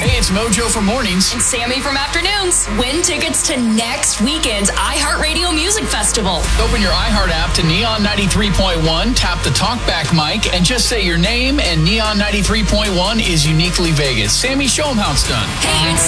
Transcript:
Hey, it's Mojo for mornings. And Sammy from afternoons. Win tickets to next weekend's iHeartRadio Music Festival. Open your iHeart app to Neon 93.1, tap the talkback mic, and just say your name, and Neon 93.1 is uniquely Vegas. Sammy, show them how it's done. Hey, it's